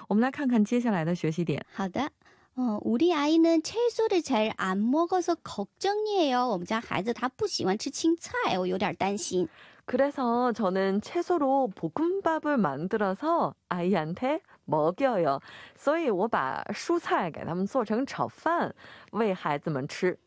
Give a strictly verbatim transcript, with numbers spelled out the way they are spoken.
我们来看看接下来的学习点。 好的。 어, 우리 아이는 채소를 잘 안 먹어서 걱정이에요. 我们家孩子他不喜欢吃青菜，我有点担心。 그래서 저는 채소로 볶음밥을 만들어서 아이한테 먹여요. 所以我把蔬菜给他们做成炒饭喂孩子们吃。